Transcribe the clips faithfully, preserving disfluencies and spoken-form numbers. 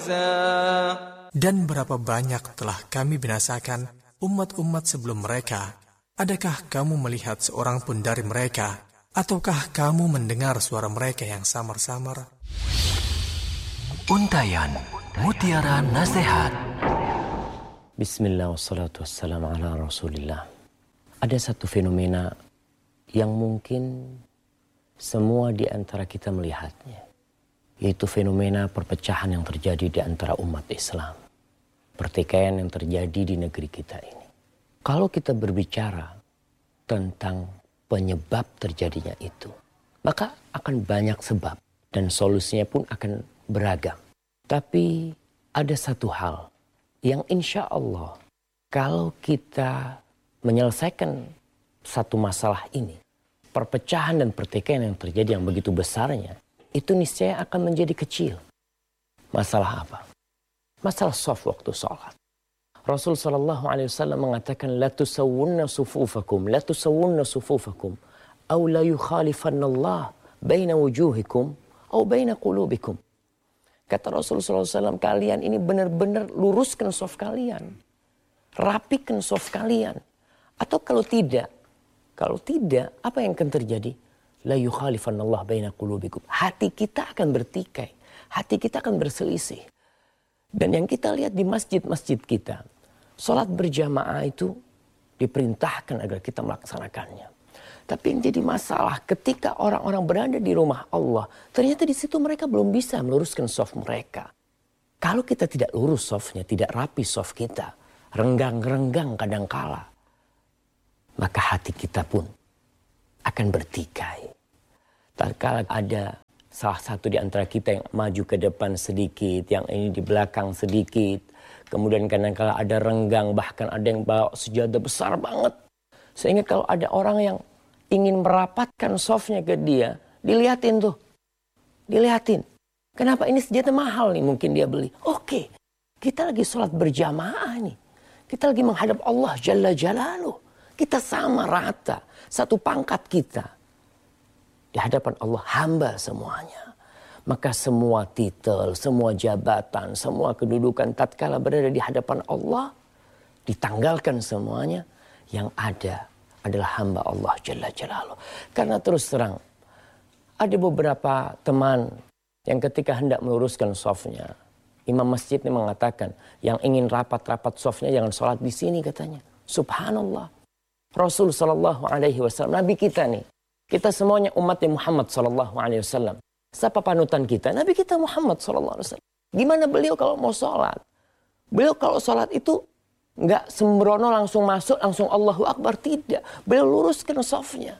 عزا. Dan berapa banyak telah kami binasakan umat-umat sebelum mereka. Adakah kamu melihat seorang pun dari mereka? Ataukah kamu mendengar suara mereka yang samar-samar? Untayan Mutiara Nasihat. Bismillah wassalatu wassalamu ala rasulillah. Ada satu fenomena yang mungkin semua di antara kita melihatnya, yaitu fenomena perpecahan yang terjadi di antara umat Islam. Pertikaian yang terjadi di negeri kita ini. Kalau kita berbicara tentang penyebab terjadinya itu, maka akan banyak sebab dan solusinya pun akan beragam. Tapi ada satu hal yang insya Allah kalau kita menyelesaikan satu masalah ini, perpecahan dan pertikaian yang terjadi yang begitu besarnya, itu niscaya akan menjadi kecil. Masalah apa? Masalah shaf waktu sholat. Rasul sallallahu alaihi wasallam mengatakan, la tusawwunna sufufakum, la tusawwunna sufufakum, aw la yukhalifanna Allah baina wujuhikum, aw baina qulubikum. Kata Rasul sallallahu alaihi wasallam, kalian ini benar-benar luruskan shaf kalian. Rapikan shaf kalian. Atau kalau tidak, kalau tidak, apa yang akan terjadi? La yukhalifanna Allah baina qulubikum. Hati kita akan bertikai, hati kita akan berselisih. Dan yang kita lihat di masjid-masjid kita, sholat berjamaah itu diperintahkan agar kita melaksanakannya. Tapi yang jadi masalah ketika orang-orang berada di rumah Allah, ternyata di situ mereka belum bisa meluruskan shaf mereka. Kalau kita tidak lurus shafnya, tidak rapi shaf kita, renggang-renggang kadangkala, maka hati kita pun akan bertikai. Tatkala ada salah satu di antara kita yang maju ke depan sedikit, yang ini di belakang sedikit. Kemudian kadang-kala ada renggang, bahkan ada yang bawa sejadah besar banget. Sehingga kalau ada orang yang ingin merapatkan shafnya ke dia, dilihatin tuh. Dilihatin. Kenapa ini sejadah mahal nih mungkin dia beli. Oke, kita lagi sholat berjamaah nih. Kita lagi menghadap Allah Jalla Jalaluh. Kita sama rata, satu pangkat kita. Di hadapan Allah hamba semuanya. Maka semua titel, semua jabatan, semua kedudukan tatkala berada di hadapan Allah, ditanggalkan semuanya. Yang ada adalah hamba Allah Jalla Jalaluh. Karena terus terang, ada beberapa teman yang ketika hendak meluruskan shafnya, imam masjid ini mengatakan, yang ingin rapat-rapat shafnya jangan sholat di sini katanya. Subhanallah. Rasul sallallahu alaihi wasallam, Nabi kita nih. Kita semuanya umatnya Muhammad sallallahu alaihi wasallam. Siapa panutan kita? Nabi kita Muhammad sallallahu alaihi wasallam. Gimana beliau kalau mau sholat? Beliau kalau sholat itu nggak sembrono langsung masuk, langsung Allahu Akbar. Tidak. Beliau luruskan shafnya.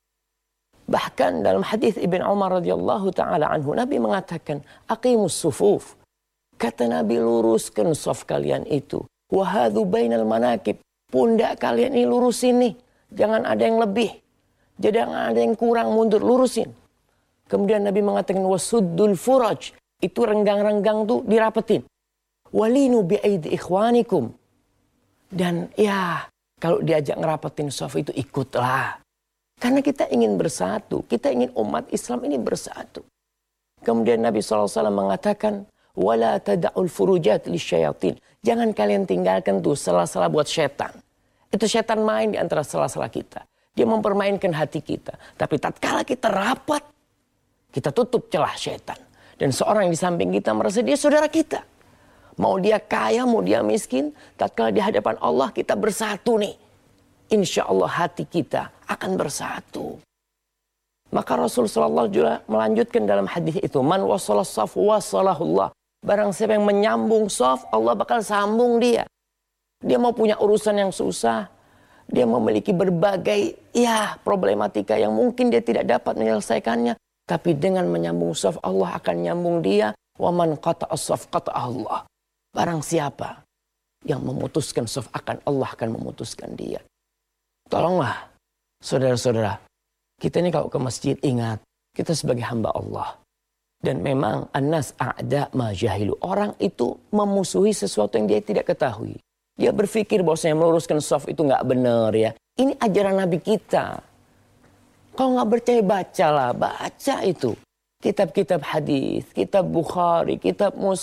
Bahkan dalam hadis Ibn Umar radhiyallahu ta'ala anhu, Nabi mengatakan, aqimus sufuf. Kata Nabi, luruskan shaf kalian itu. Wahadu bainal manakib. Pundak kalian ini lurusin nih. Jangan ada yang lebih. Jangan ada yang kurang, mundur, lurusin. Kemudian Nabi mengatakan wasuddul furaj, itu renggang-renggang tuh dirapetin. Walinu bi'aidi ikhwanikum. Dan ya, kalau diajak ngerapetin shaf itu ikutlah. Karena kita ingin bersatu, kita ingin umat Islam ini bersatu. Kemudian Nabi shallallahu alaihi wasallam mengatakan wala tada'ul furujat lisyayatin. Jangan kalian tinggalkan tuh sela-sela buat setan. Itu setan main di antara sela-sela kita. Dia mempermainkan hati kita. Tapi tatkala kita rapat, kita tutup celah setan. Dan seorang yang di samping kita merasa dia saudara kita. Mau dia kaya, mau dia miskin, tatkala di hadapan Allah kita bersatu nih. Insya Allah hati kita akan bersatu. Maka Rasul sallallahu alaihi wasallam melanjutkan dalam hadis itu, man wasalas shaf wasalahullah. Barang siapa yang menyambung shaf, Allah bakal sambung dia. Dia mau punya urusan yang susah, dia memiliki berbagai ya problematika yang mungkin dia tidak dapat menyelesaikannya, tapi dengan menyambung shaf Allah akan nyambung dia. Wa man qata'a shaf qata'a Allah. Barang siapa yang memutuskan shaf, akan Allah akan memutuskan dia. Tolonglah saudara-saudara, kita ini kalau ke masjid ingat, kita sebagai hamba Allah. Dan memang annas a'da ma jahilu. Orang itu memusuhi sesuatu yang dia tidak ketahui. Dia berpikir bahwasanya meluruskan shaf itu nggak benar ya. Ini ajaran Nabi kita. Kalau nggak percaya bacalah, baca itu. Kitab-kitab hadis, kitab Bukhari, kitab Muslim.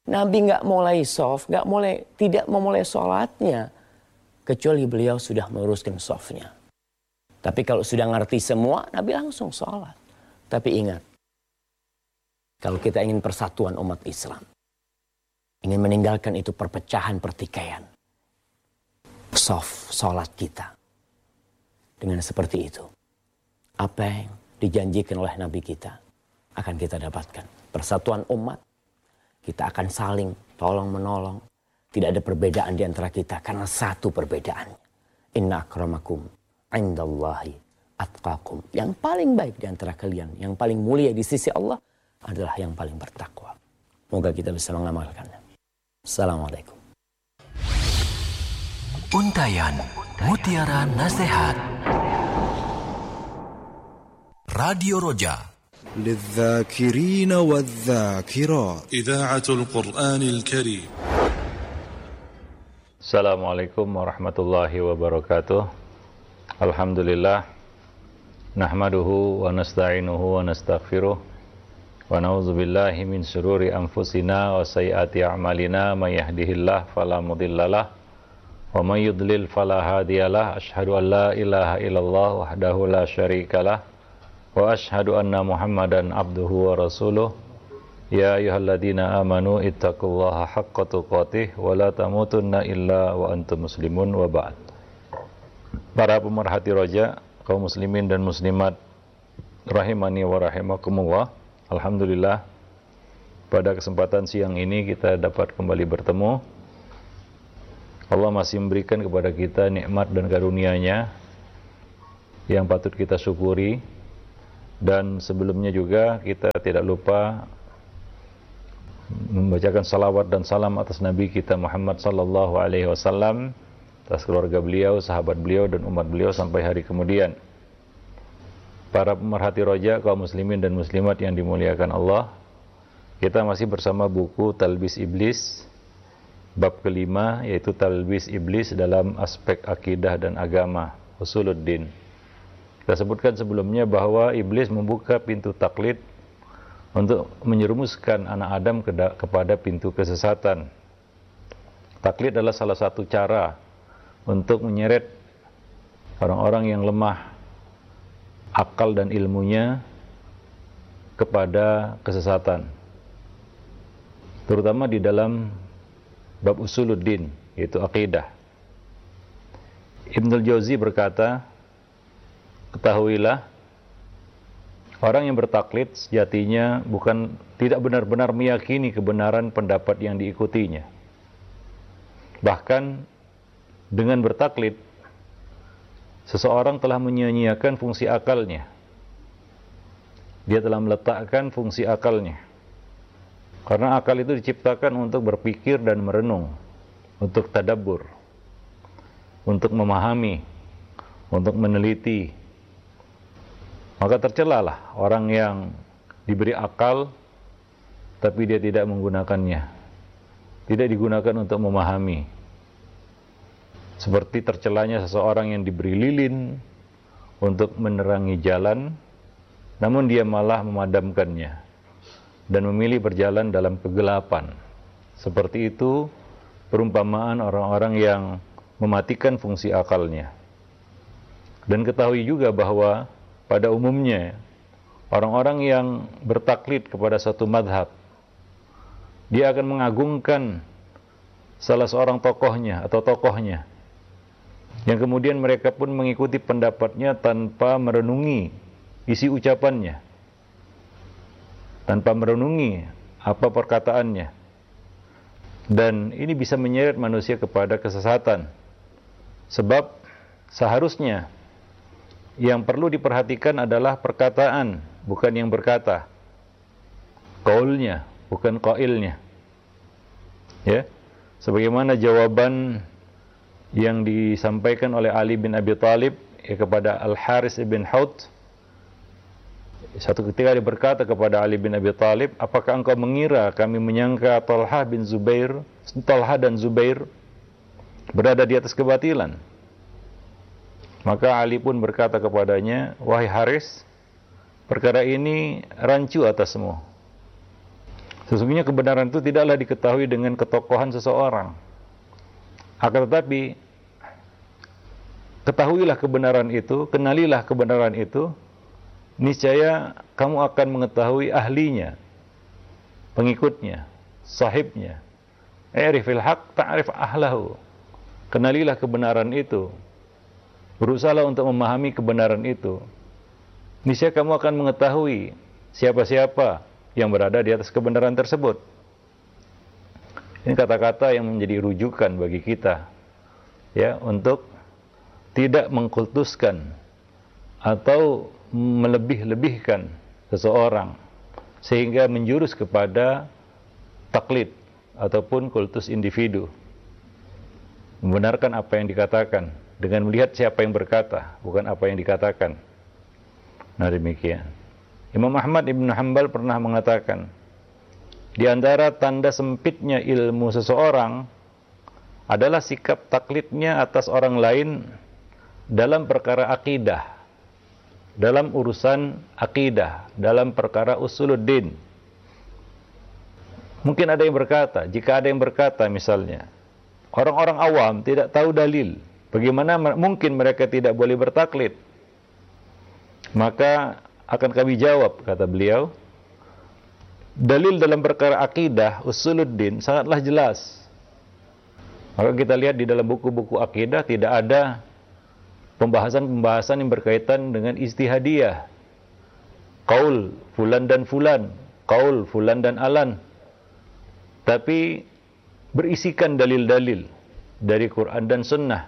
Nabi nggak mulai soft, nggak mulai, tidak memulai sholatnya kecuali beliau sudah meluruskan softnya. Tapi kalau sudah ngerti semua, Nabi langsung sholat. Tapi ingat, kalau kita ingin persatuan umat Islam, ingin meninggalkan itu perpecahan, pertikaian, soft sholat kita dengan seperti itu, apa yang dijanjikan oleh Nabi kita akan kita dapatkan. Persatuan umat, kita akan saling tolong menolong. Tidak ada perbedaan di antara kita karena satu perbedaannya. Inna akramakum indallahi atqakum. Yang paling baik di antara kalian, yang paling mulia di sisi Allah adalah yang paling bertakwa. Semoga kita bisa mengamalkannya. Assalamualaikum. Untayan Mutiara Nasihat Radio Roja للذاكرين والذاكرات إذاعة القرآن الكريم. Assalamualaikum warahmatullahi wabarakatuh. Alhamdulillah. Nahmaduhu wa nasta'inuhu wa nastaghfiruh. Wa na'udzu billahi min syururi anfusina wa sayyiati a'malina. May yahdihillahu fala mudhillalah wa may yudlil fala hadiyalah. Asyhadu an la ilaha illallah wahdahu la syarikalah. Wa ashhadu anna Muhammadan abduhu wa rasuluh. Ya ayyuhalladzina amanu ittaqullaha haqqa tuqatih wa la tamutunna illa wa antum muslimun wa ba'd. Para pemerhati roja, kaum muslimin dan muslimat rahimani wa rahimakumullah. Alhamdulillah, pada kesempatan siang ini kita dapat kembali bertemu. Allah masih memberikan kepada kita nikmat dan karunia-Nya yang patut kita syukuri. Dan sebelumnya juga kita tidak lupa membacakan salawat dan salam atas Nabi kita Muhammad sallallahu alaihi wasallam, atas keluarga beliau, sahabat beliau, dan umat beliau sampai hari kemudian. Para pemerhati roja, kaum muslimin dan muslimat yang dimuliakan Allah, kita masih bersama buku Talbis Iblis, bab kelima, yaitu Talbis Iblis dalam aspek akidah dan agama, Usuluddin. Kita sebutkan sebelumnya bahwa iblis membuka pintu taklid untuk menyerumuskan anak Adam kepada pintu kesesatan. Taklid adalah salah satu cara untuk menyeret orang-orang yang lemah akal dan ilmunya kepada kesesatan. Terutama di dalam bab Usuluddin, yaitu akidah. Ibnul Jauzi berkata, ketahuilah, orang yang bertaklid sejatinya bukan tidak benar-benar meyakini kebenaran pendapat yang diikutinya. Bahkan dengan bertaklid, seseorang telah menyia-nyiakan fungsi akalnya. Dia telah meletakkan fungsi akalnya. Karena akal itu diciptakan untuk berpikir dan merenung, untuk tadabbur, untuk memahami, untuk meneliti. Maka tercelalah orang yang diberi akal tapi dia tidak menggunakannya, tidak digunakan untuk memahami. Seperti tercelanya seseorang yang diberi lilin untuk menerangi jalan, namun dia malah memadamkannya dan memilih berjalan dalam kegelapan. Seperti itu perumpamaan orang-orang yang mematikan fungsi akalnya. Dan ketahui juga bahwa pada umumnya orang-orang yang bertaklid kepada satu madhab, dia akan mengagungkan salah seorang tokohnya atau tokohnya, yang kemudian mereka pun mengikuti pendapatnya tanpa merenungi isi ucapannya, tanpa merenungi apa perkataannya. Dan ini bisa menyeret manusia kepada kesesatan. Sebab seharusnya yang perlu diperhatikan adalah perkataan, bukan yang berkata. Qaulnya, bukan qailnya. Ya. Sebagaimana jawaban yang disampaikan oleh Ali bin Abi Thalib ya, kepada Al-Haris bin Haut. Satu ketika dia berkata kepada Ali bin Abi Thalib, apakah engkau mengira kami menyangka Talha bin Zubair, Talha dan Zubair berada di atas kebatilan? Maka Ali pun berkata kepadanya, wahai Haris, perkara ini rancu atasmu. Sesungguhnya kebenaran itu tidaklah diketahui dengan ketokohan seseorang. Akan tetapi, ketahuilah kebenaran itu, kenalilah kebenaran itu, niscaya kamu akan mengetahui ahlinya, pengikutnya, sahibnya. I'rifil haq ta'rif ahlahu. Kenalilah kebenaran itu. Berusahalah untuk memahami kebenaran itu. Niscaya kamu akan mengetahui siapa-siapa yang berada di atas kebenaran tersebut. Ini kata-kata yang menjadi rujukan bagi kita, ya, untuk tidak mengkultuskan atau melebih-lebihkan seseorang sehingga menjurus kepada taklid ataupun kultus individu. Membenarkan apa yang dikatakan dengan melihat siapa yang berkata, bukan apa yang dikatakan. Nah, demikian. Imam Ahmad ibn Hanbal pernah mengatakan, di antara tanda sempitnya ilmu seseorang adalah sikap taklidnya atas orang lain dalam perkara akidah, dalam urusan akidah, dalam perkara usuluddin. Mungkin ada yang berkata, jika ada yang berkata misalnya, orang-orang awam tidak tahu dalil, bagaimana mungkin mereka tidak boleh bertaklid? Maka akan kami jawab, kata beliau, dalil dalam perkara akidah, usuluddin sangatlah jelas. Maka kita lihat di dalam buku-buku akidah tidak ada pembahasan-pembahasan yang berkaitan dengan ijtihadiyah. Qaul fulan dan fulan, qaul fulan dan alan. Tapi berisikan dalil-dalil dari Quran dan Sunnah.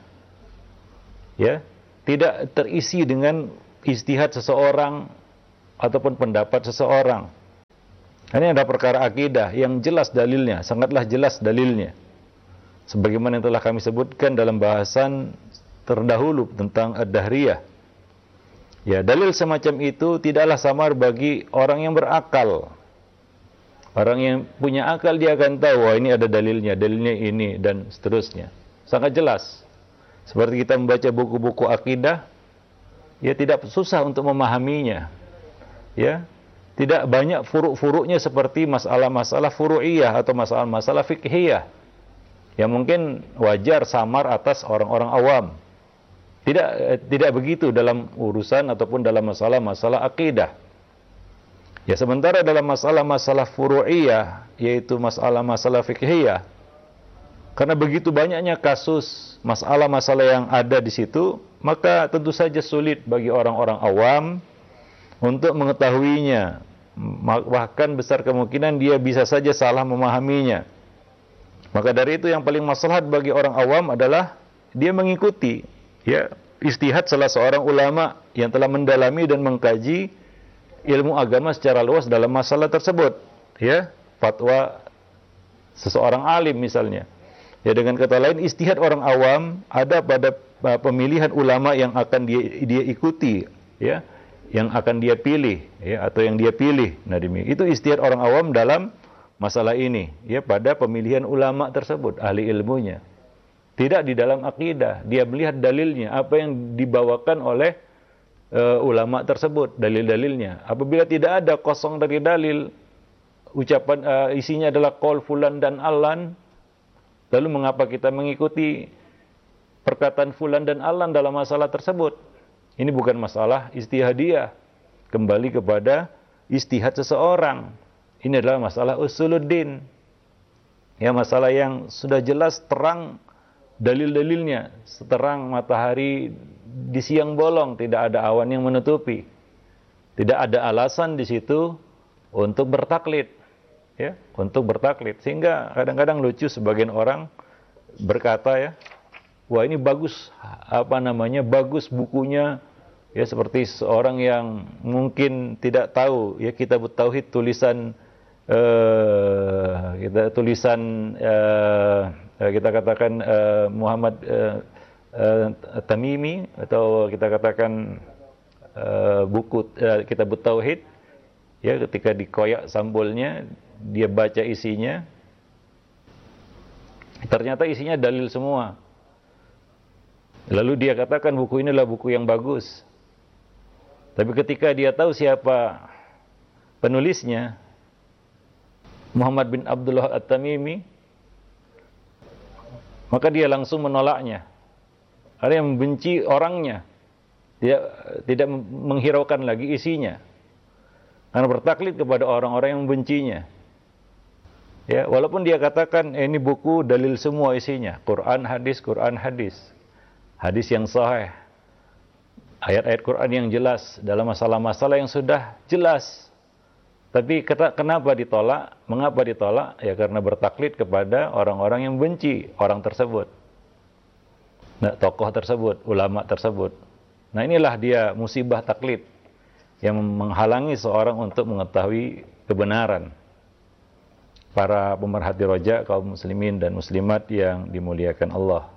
Ya, tidak terisi dengan ijtihad seseorang ataupun pendapat seseorang. Ini ada perkara akidah yang jelas dalilnya, sangatlah jelas dalilnya. Sebagaimana yang telah kami sebutkan dalam bahasan terdahulu tentang ad-dahriyah. Ya, dalil semacam itu tidaklah samar bagi orang yang berakal. Orang yang punya akal dia akan tahu, wah ini ada dalilnya, dalilnya ini dan seterusnya. Sangat jelas. Seperti kita membaca buku-buku akidah, ya tidak susah untuk memahaminya. Ya, tidak banyak furuk-furuknya seperti masalah-masalah furu'iyah atau masalah-masalah fikhiyah yang mungkin wajar samar atas orang-orang awam. Tidak eh, tidak begitu dalam urusan ataupun dalam masalah-masalah akidah. Ya, sementara dalam masalah-masalah furu'iyah, yaitu masalah-masalah fikhiyah, karena begitu banyaknya kasus masalah-masalah yang ada di situ, maka tentu saja sulit bagi orang-orang awam untuk mengetahuinya. Bahkan besar kemungkinan dia bisa saja salah memahaminya. Maka dari itu yang paling maslahat bagi orang awam adalah dia mengikuti, ya, ijtihad salah seorang ulama yang telah mendalami dan mengkaji ilmu agama secara luas dalam masalah tersebut, ya, fatwa seseorang alim misalnya. Ya, dengan kata lain, ijtihad orang awam ada pada pemilihan ulama yang akan dia dia ikuti, ya, yang akan dia pilih, ya, atau yang dia pilih. Nah, demikian. Itu ijtihad orang awam dalam masalah ini, ya, pada pemilihan ulama tersebut, ahli ilmunya. Tidak di dalam akidah, dia melihat dalilnya, apa yang dibawakan oleh uh, ulama tersebut, dalil-dalilnya. Apabila tidak ada kosong dari dalil, ucapan uh, isinya adalah qaul fulan dan alan, lalu mengapa kita mengikuti perkataan fulan dan alan dalam masalah tersebut? Ini bukan masalah ijtihadiyah. Kembali kepada ijtihad seseorang. Ini adalah masalah usuluddin. Ya, masalah yang sudah jelas terang dalil-dalilnya. Seterang matahari di siang bolong, tidak ada awan yang menutupi. Tidak ada alasan di situ untuk bertaklid. Ya, untuk bertaklid. Sehingga kadang-kadang lucu sebagian orang berkata, ya, wah ini bagus, apa namanya, bagus bukunya, ya, seperti seorang yang mungkin tidak tahu, ya, kitab tauhid tulisan uh, kita tulisan uh, kita katakan uh, Muhammad uh, uh, Tamimi, atau kita katakan uh, buku uh, kitab tauhid, ya, ketika dikoyak sampulnya, dia baca isinya, ternyata isinya dalil semua. Lalu dia katakan buku ini adalah buku yang bagus. Tapi ketika dia tahu siapa penulisnya, Muhammad bin Abdullah At-Tamimi, maka dia langsung menolaknya. Ada yang membenci orangnya, tidak tidak menghiraukan lagi isinya, karena bertaklid kepada orang-orang yang membencinya. Ya, walaupun dia katakan eh, ini buku dalil semua isinya, Quran hadis, Quran hadis, hadis yang sahih, ayat-ayat Quran yang jelas dalam masalah-masalah yang sudah jelas. Tapi kata, kenapa ditolak? Mengapa ditolak? Ya karena bertaklid kepada orang-orang yang benci orang tersebut, nah, tokoh tersebut, ulama tersebut. Nah, inilah dia musibah taklid yang menghalangi seorang untuk mengetahui kebenaran. Para pemerhati roja, kaum muslimin dan muslimat yang dimuliakan Allah.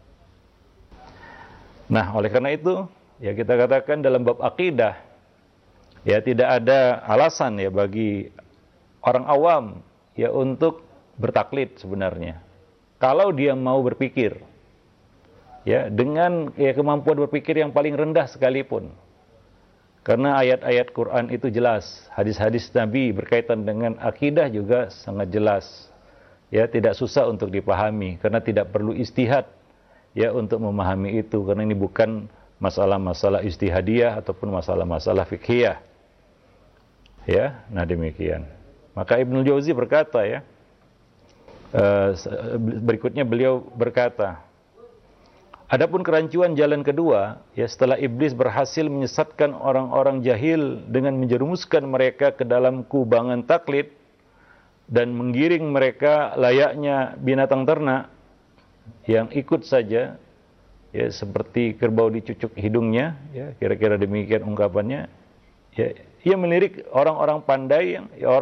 Nah, oleh karena itu, ya kita katakan dalam bab akidah, ya tidak ada alasan ya bagi orang awam ya untuk bertaklid sebenarnya. Kalau dia mau berpikir ya dengan ya kemampuan berpikir yang paling rendah sekalipun. Karena ayat-ayat Quran itu jelas, hadis-hadis Nabi berkaitan dengan akidah juga sangat jelas. Ya, tidak susah untuk dipahami karena tidak perlu ijtihad ya untuk memahami itu, karena ini bukan masalah-masalah ijtihadiyah ataupun masalah-masalah fiqhiyah. Ya, nah demikian. Maka Ibnu Jauzi berkata ya, uh, berikutnya beliau berkata, adapun kerancuan jalan kedua, ya setelah iblis berhasil menyesatkan orang-orang jahil dengan menjerumuskan mereka ke dalam kubangan taklid dan menggiring mereka layaknya binatang ternak yang ikut saja, ya seperti kerbau dicucuk hidungnya, ya kira-kira demikian ungkapannya. Ya, ia melirik orang-orang pandai yang ya,